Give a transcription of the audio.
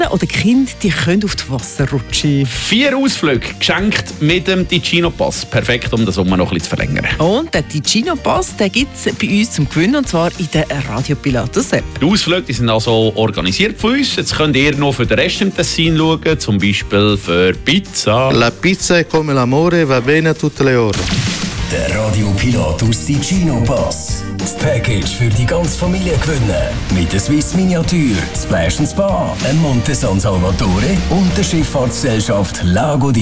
oder Kinder, die können auf die Wasserrutsche. 4 Ausflüge geschenkt mit dem Ticino-Pass. Perfekt, um den Sommer noch ein bisschen zu verlängern. Und der Ticino-Pass gibt es bei uns zum Gewinnen, und zwar in der Radio Pilatus-App. Die Ausflüge die sind also organisiert von uns. Jetzt könnt ihr noch für den Rest im Tessin schauen, zum Beispiel für Pizza. La pizza è come l'amore, va bene a tutte le ore. Der Radio Pilatus Ticino-Pass. Das Package für die ganze Familie gewinnen. Mit der Swiss Miniatur, Splash & Spa, einem Monte San Salvatore und der Schifffahrtsgesellschaft Lago di